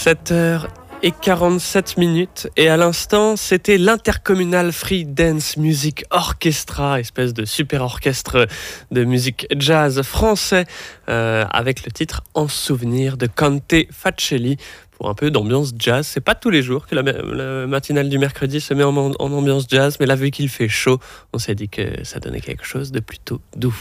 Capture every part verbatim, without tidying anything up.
sept heures quarante-sept minutes et à l'instant c'était l'Intercommunal Free Dance Music Orchestra, espèce de super orchestre de musique jazz français euh, avec le titre En souvenir de Conte Facelli pour un peu d'ambiance jazz. C'est pas tous les jours que la, la matinale du mercredi se met en, en ambiance jazz, mais là vu qu'il fait chaud, on s'est dit que ça donnait quelque chose de plutôt doux.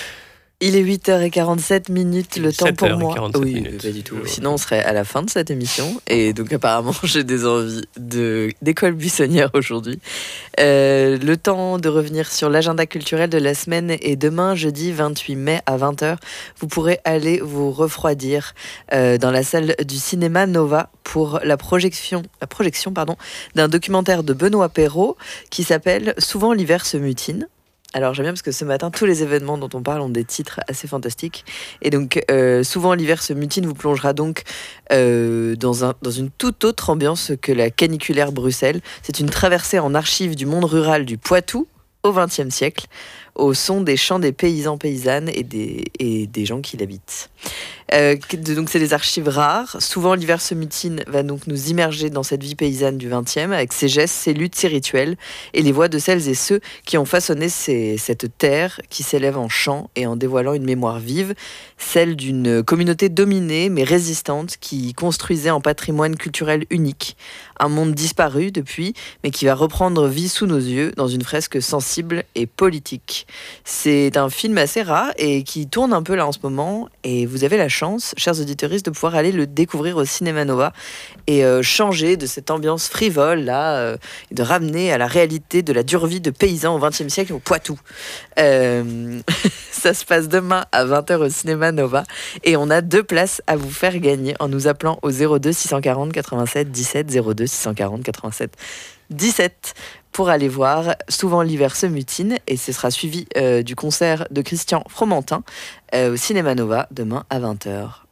Il est huit heures quarante-sept minutes, le temps pour moi. Oui, minutes. Pas du tout. Sinon, on serait à la fin de cette émission. Et donc, apparemment, j'ai des envies de, d'école buissonnière aujourd'hui. Euh, le temps de revenir sur l'agenda culturel de la semaine. Et demain, jeudi vingt-huit mai à vingt heures, vous pourrez aller vous refroidir euh, dans la salle du cinéma Nova pour la projection, la projection pardon, d'un documentaire de Benoît Perrault qui s'appelle « Souvent l'hiver se mutine ». Alors j'aime bien parce que ce matin, tous les événements dont on parle ont des titres assez fantastiques. Et donc, euh, souvent l'hiver se mutine vous plongera donc euh, dans, un, dans une toute autre ambiance que la caniculaire Bruxelles. C'est une traversée en archives du monde rural du Poitou au vingtième siècle, au son des chants des paysans paysannes et des, et des gens qui l'habitent. Euh, donc c'est des archives rares. Souvent l'hiver se mutine va donc nous immerger dans cette vie paysanne du vingtième avec ses gestes, ses luttes, ses rituels et les voix de celles et ceux qui ont façonné ces, cette terre qui s'élève en chant et en dévoilant une mémoire vive, celle d'une communauté dominée mais résistante qui construisait en patrimoine culturel unique un monde disparu depuis mais qui va reprendre vie sous nos yeux dans une fresque sensible et politique. C'est un film assez rare et qui tourne un peu là en ce moment et vous avez la chance, chers auditeurs, de pouvoir aller le découvrir au Cinéma Nova et euh, changer de cette ambiance frivole là, euh, et de ramener à la réalité de la dure vie de paysans au vingtième siècle au Poitou. Euh, ça se passe demain à vingt heures au Cinéma Nova et on a deux places à vous faire gagner en nous appelant au zéro deux six cent quarante quatre-vingt-sept dix-sept zéro deux six cent quarante quatre-vingt-sept dix-sept pour aller voir Souvent l'hiver se mutine et ce sera suivi euh, du concert de Christian Fromentin euh, au Cinéma Nova demain à vingt heures.